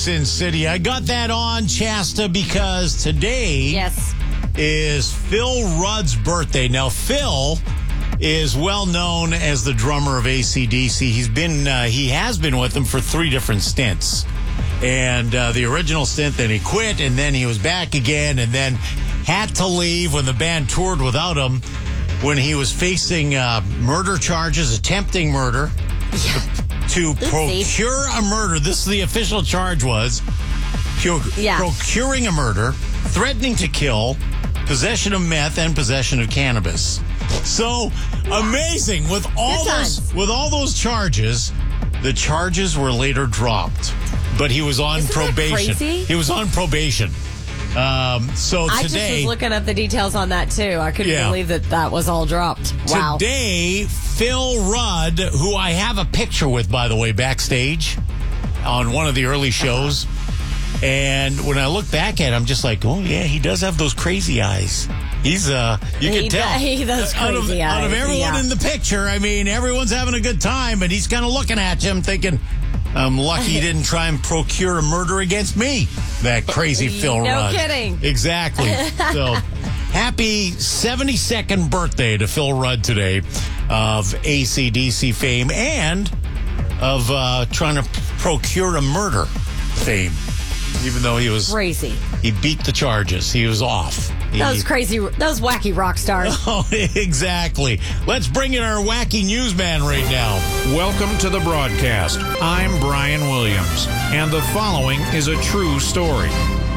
Sin City. I got that on, Shasta, because today is Phil Rudd's birthday. Now, Phil is well known as the drummer of AC/DC. He has been with them for 3 different stints. And the original stint, then he quit, and then he was back again, and then had to leave when the band toured without him when he was facing murder charges, attempting murder, to procure a murder. This is the official charge was procuring a murder, threatening to kill, possession of meth, and possession of cannabis. So amazing. With all those charges, the charges were later dropped. But he was on probation. He was on probation. I just was looking up the details on that too. I couldn't believe that was all dropped. Wow. Today, Phil Rudd, who I have a picture with, by the way, backstage on one of the early shows. And when I look back at him, I'm just like, oh yeah, he does have those crazy eyes. He's you can tell. He does crazy eyes. Out of everyone in the picture, I mean, everyone's having a good time, and he's kind of looking at you. I'm thinking, I'm lucky he didn't try and procure a murder against me. That crazy Phil Rudd. No kidding. Exactly. So, happy 72nd birthday to Phil Rudd today of AC/DC fame and of trying to procure a murder fame. Even though he was crazy. He beat the charges. He was off. Those wacky rock stars. Oh, exactly. Let's bring in our wacky newsman right now. Welcome to the broadcast. I'm Brian Williams, and the following is a true story.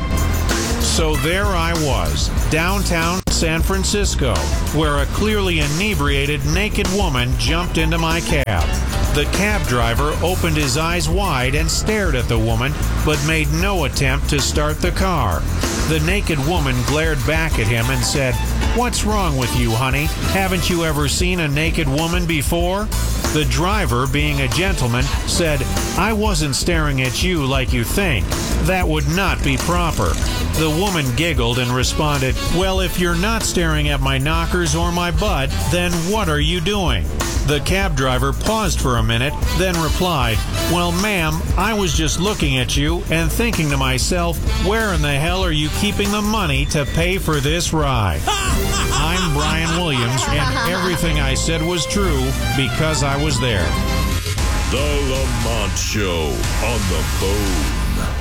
So there I was, downtown San Francisco, where a clearly inebriated naked woman jumped into my cab. The cab driver opened his eyes wide and stared at the woman, but made no attempt to start the car. The naked woman glared back at him and said, "What's wrong with you, honey? Haven't you ever seen a naked woman before?" The driver, being a gentleman, said, "I wasn't staring at you like you think. That would not be proper." The woman giggled and responded, "Well, if you're not staring at my knockers or my butt, then what are you doing?" The cab driver paused for a minute, then replied, "Well, ma'am, I was just looking at you and thinking to myself, where in the hell are you keeping the money to pay for this ride?" I'm Brian Williams, and everything I said was true because I was there. The Lamont Show on the Bone.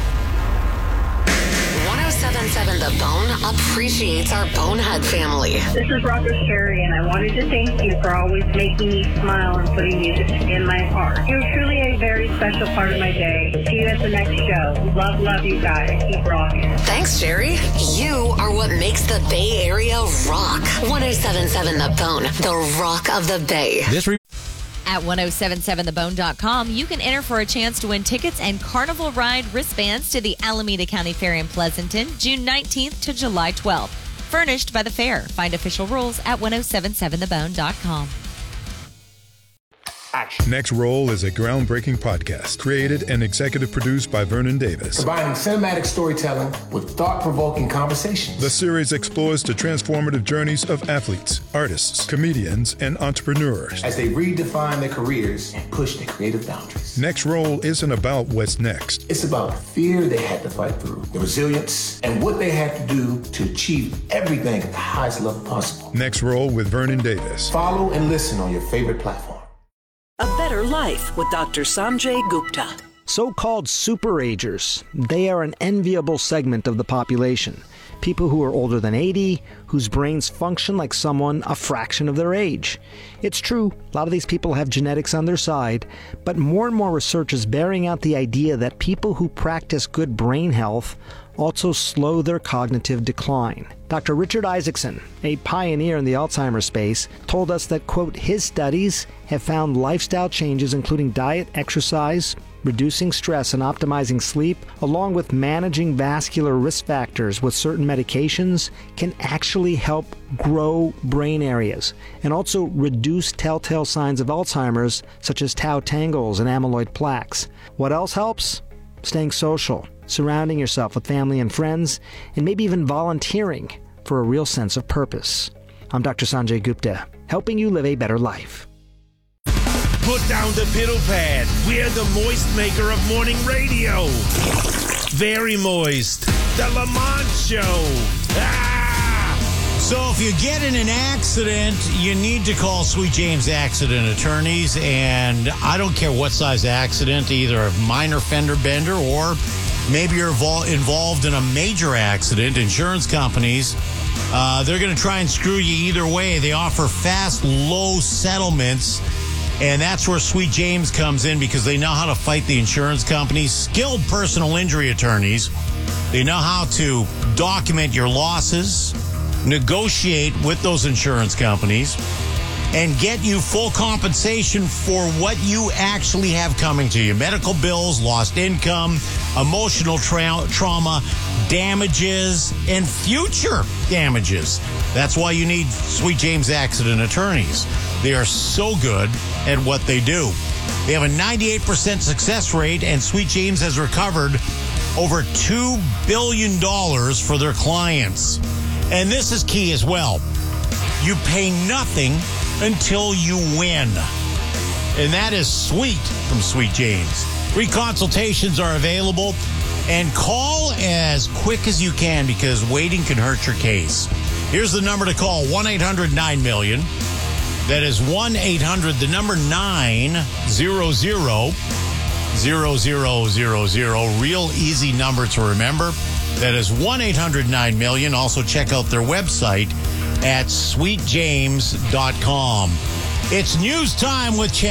1077 The Bone appreciates our Bonehead family. This is Roger Sherry, and I wanted to thank you for always making me smile and putting music in my heart. You're truly a very special part of my day. See you at the next show. Love you guys. Keep rocking. Thanks, Sherry. You are what makes the Bay Area rock. 1077 The Bone, the rock of the Bay. At 1077thebone.com, you can enter for a chance to win tickets and Carnival Ride wristbands to the Alameda County Fair in Pleasanton, June 19th to July 12th. Furnished by the fair. Find official rules at 1077thebone.com. Next Roll is a groundbreaking podcast created and executive produced by Vernon Davis. Combining cinematic storytelling with thought-provoking conversations. The series explores the transformative journeys of athletes, artists, comedians, and entrepreneurs as they redefine their careers and push their creative boundaries. Next Roll isn't about what's next. It's about the fear they had to fight through, the resilience, and what they had to do to achieve everything at the highest level possible. Next Roll with Vernon Davis. Follow and listen on your favorite platform. A Better Life with Dr. Sanjay Gupta. So-called superagers. They are an enviable segment of the population. People who are older than 80, whose brains function like someone a fraction of their age. It's true, a lot of these people have genetics on their side, but more and more research is bearing out the idea that people who practice good brain health also slow their cognitive decline. Dr. Richard Isaacson, a pioneer in the Alzheimer's space, told us that, quote, his studies have found lifestyle changes including diet, exercise, reducing stress and optimizing sleep, along with managing vascular risk factors with certain medications, can actually help grow brain areas and also reduce telltale signs of Alzheimer's such as tau tangles and amyloid plaques. What else helps? Staying social, surrounding yourself with family and friends, and maybe even volunteering for a real sense of purpose. I'm Dr. Sanjay Gupta, helping you live a better life. Put down the piddle pad. We're the moist maker of morning radio. very moist. The Lamont Show. So if you get in an accident, you need to call Sweet James Accident Attorneys. And I don't care what size accident, either a minor fender bender or maybe you're involved in a major accident. Insurance companies, they're going to try and screw you either way. They offer fast, low settlements. And that's where Sweet James comes in because they know how to fight the insurance companies. Skilled personal injury attorneys. They know how to document your losses, negotiate with those insurance companies, and get you full compensation for what you actually have coming to you. Medical bills, lost income, emotional trauma, damages, and future damages. That's why you need Sweet James Accident Attorneys. They are so good at what they do. They have a 98% success rate, and Sweet James has recovered over $2 billion for their clients. And this is key as well. You pay nothing until you win. And that is sweet from Sweet James. Free consultations are available. And call as quick as you can because waiting can hurt your case. Here's the number to call, 1-800-9-MILLION. That is 1-800, the number 900-0000. Real easy number to remember. That is 1-800-9-MILLION. Also check out their website at sweetjames.com. It's news time with Chad.